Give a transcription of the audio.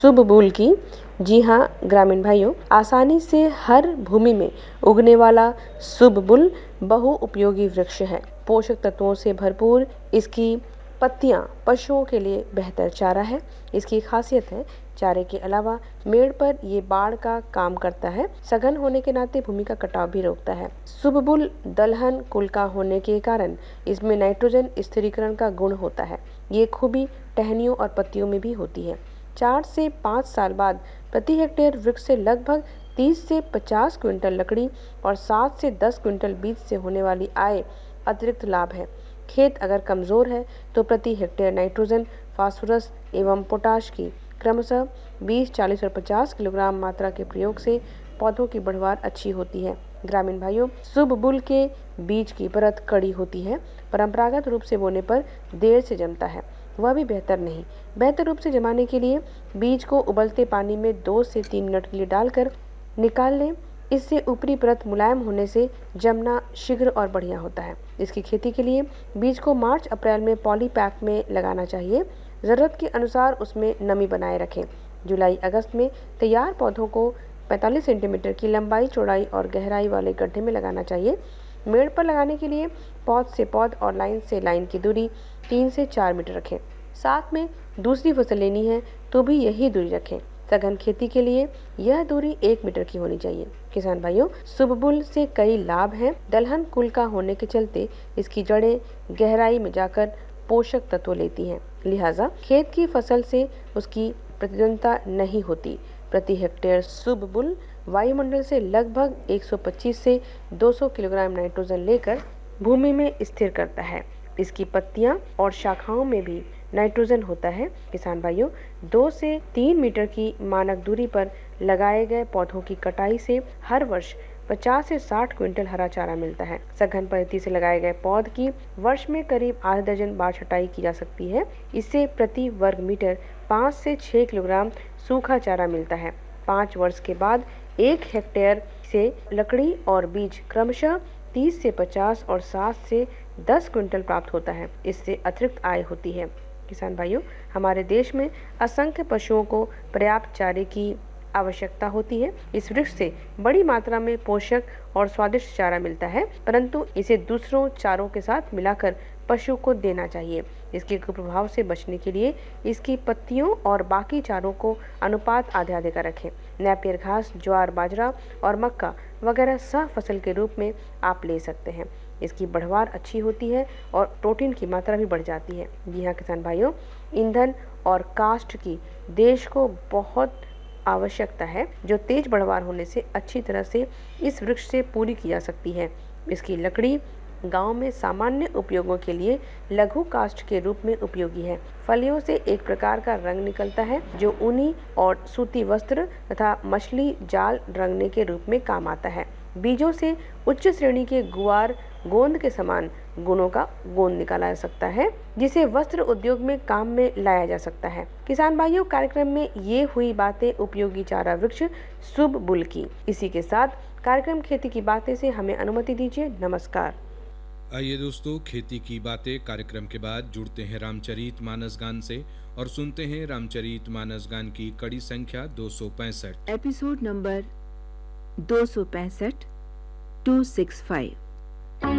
शुभ की जी हाँ ग्रामीण भाइयों, आसानी से हर भूमि में उगने वाला शुभ बहु उपयोगी वृक्ष है। पोषक तत्वों से भरपूर इसकी पत्तियां पशुओं के लिए बेहतर चारा है। इसकी खासियत है, चारे के अलावा मेड़ पर ये बाड़ का काम करता है। सघन होने के नाते भूमि का कटाव भी रोकता है। शुभ दलहन कुल का होने के कारण इसमें नाइट्रोजन स्थिरीकरण का गुण होता है। ये खूबी टहनियों और पत्तियों में भी होती है। 4 से 5 साल बाद प्रति हेक्टेयर वृक्ष से लगभग 30 से 50 क्विंटल लकड़ी और 7 से 10 क्विंटल बीज से होने वाली आय अतिरिक्त लाभ है। खेत अगर कमज़ोर है तो प्रति हेक्टेयर नाइट्रोजन, फास्फोरस एवं पोटाश की क्रमशः 20, 40 और 50 किलोग्राम मात्रा के प्रयोग से पौधों की बढ़वार अच्छी होती है। ग्रामीण भाइयों, शुभ के बीज की परत कड़ी होती है। परंपरागत रूप से बोने पर देर से जमता है, वह भी बेहतर नहीं। बेहतर रूप से जमाने के लिए बीज को उबलते पानी में 2 से 3 मिनट के लिए डालकर निकाल लें। इससे ऊपरी परत मुलायम होने से जमना शीघ्र और बढ़िया होता है। इसकी खेती के लिए बीज को मार्च अप्रैल में पॉली पैक में लगाना चाहिए। ज़रूरत के अनुसार उसमें नमी बनाए रखें। जुलाई अगस्त में तैयार पौधों को 45 सेंटीमीटर की लंबाई, चौड़ाई और गहराई वाले गड्ढे में लगाना चाहिए। मेड़ पर लगाने के लिए पौध से पौध और लाइन से लाइन की दूरी 3 से 4 मीटर रखें। साथ में दूसरी फसल लेनी है तो भी यही दूरी रखें। सघन खेती के लिए यह दूरी 1 मीटर की होनी चाहिए। किसान भाइयों, शुभ से कई लाभ हैं। दलहन कुल का होने के चलते इसकी जड़ें गहराई में जाकर पोषक तत्व लेती हैं, लिहाजा खेत की फसल से उसकी प्रतिद्वंदता नहीं होती। प्रति हेक्टेयर शुभ वायुमंडल से लगभग 125 से 200 किलोग्राम नाइट्रोजन लेकर भूमि में स्थिर करता है। इसकी पत्तियां और शाखाओं में भी नाइट्रोजन होता है। किसान भाइयों, 2 से 3 मीटर की मानक दूरी पर लगाए गए पौधों की कटाई से हर वर्ष 50 से 60 क्विंटल हरा चारा मिलता है। सघन पद्धति से लगाए गए पौध की वर्ष में करीब आधे दर्जन बार छटाई की जा सकती है। इससे प्रति वर्ग मीटर 5 से 6 किलोग्राम सूखा चारा मिलता है। 5 वर्ष के बाद 1 हेक्टेयर से लकड़ी और बीज क्रमशः 30 से 50 और 7 से 10 क्विंटल प्राप्त होता है। इससे अतिरिक्त आय होती है। किसान भाइयों, हमारे देश में असंख्य पशुओं को पर्याप्त चारे की आवश्यकता होती है। इस वृक्ष से बड़ी मात्रा में पोषक और स्वादिष्ट चारा मिलता है, परंतु इसे दूसरों चारों के साथ मिलाकर पशु को देना चाहिए। इसके कुप्रभाव से बचने के लिए इसकी पत्तियों और बाकी चारों को अनुपात आधे आधे का रखें। नेपियर घास, ज्वार, बाजरा और मक्का वगैरह सह फसल के रूप में आप ले सकते हैं। इसकी बढ़वार अच्छी होती है और प्रोटीन की मात्रा भी बढ़ जाती है। जी हाँ किसान भाइयों, ईंधन और काष्ठ की देश को बहुत आवश्यकता है, जो तेज बढ़वार होने से अच्छी तरह से इस वृक्ष से पूरी की जा सकती है। इसकी लकड़ी गांव में सामान्य उपयोगों के लिए लघु काष्ठ के रूप में उपयोगी है। फलियों से एक प्रकार का रंग निकलता है जो ऊनी और सूती वस्त्र तथा मछली जाल रंगने के रूप में काम आता है। बीजों से उच्च श्रेणी के गुआर गोंद के समान गुणों का गोंद निकाला जा सकता है, जिसे वस्त्र उद्योग में काम में लाया जा सकता है। किसान भाइयों, कार्यक्रम में ये हुई बातें उपयोगी चारा वृक्ष शुभ की। इसी के साथ कार्यक्रम खेती की बातें से हमें अनुमति दीजिए। नमस्कार। आइए दोस्तों, खेती की बातें कार्यक्रम के बाद जुड़ते हैं रामचरित मानस गान से और सुनते हैं रामचरित मानस गान की कड़ी संख्या 265, एपिसोड नंबर 265 265।